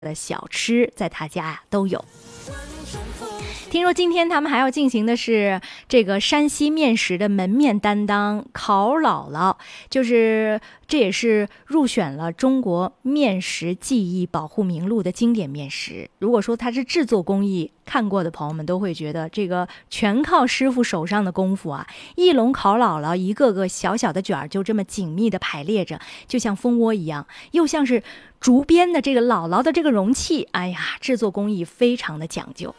的小吃在他家呀都有。听说今天他们还要进行的是这个山西面食的门面担当烤姥姥，这也是入选了中国面食技艺保护名录的经典面食。如果说它是制作工艺，看过的朋友们都会觉得这个全靠师傅手上的功夫啊！一笼烤姥姥，一个个小小的卷儿就这么紧密的排列着，就像蜂窝一样，又像是竹编的这个姥姥的这个容器，哎呀，制作工艺非常的讲究。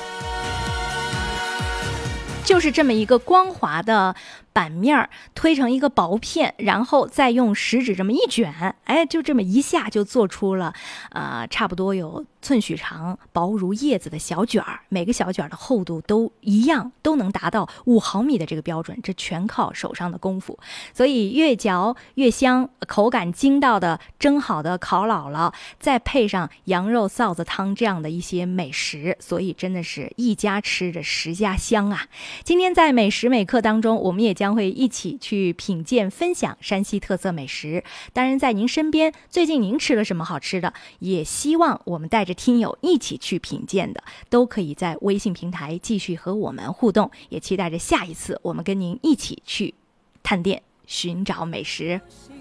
就是这么一个光滑的板面推成一个薄片，然后再用食指这么一卷，哎，就这么一下就做出了差不多有寸许长、薄如叶子的小卷儿，每个小卷的厚度都一样，都能达到5毫米的这个标准，这全靠手上的功夫。所以越嚼越香，口感筋道的蒸好的烤姥姥，再配上羊肉臊子汤这样的一些美食，所以真的是一家吃着10家香啊！今天在美食美课当中，我们也将会一起去品鉴分享山西特色美食。当然在您身边，最近您吃了什么好吃的，也希望我们带着听友一起去品鉴的，都可以在微信平台继续和我们互动，也期待着下一次我们跟您一起去探店寻找美食。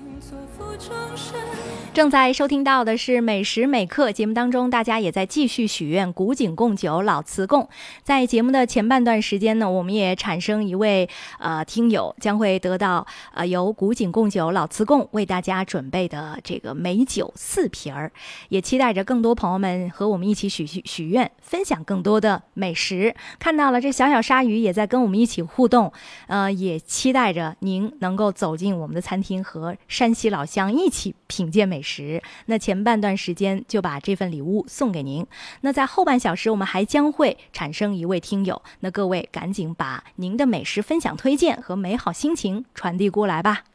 正在收听到的是美食美课节目当中，大家也在继续许愿古井贡酒老瓷贡。在节目的前半段时间呢，我们也产生一位听友将会得到由古井贡酒老瓷贡为大家准备的这个美酒4瓶儿，也期待着更多朋友们和我们一起许愿，分享更多的美食。看到了这小小鲨鱼也在跟我们一起互动，也期待着您能够走进我们的餐厅和山西老乡一起品鉴美食。那前半段时间就把这份礼物送给您，那在后半小时我们还将会产生一位听友，那各位赶紧把您的美食分享推荐和美好心情传递过来吧。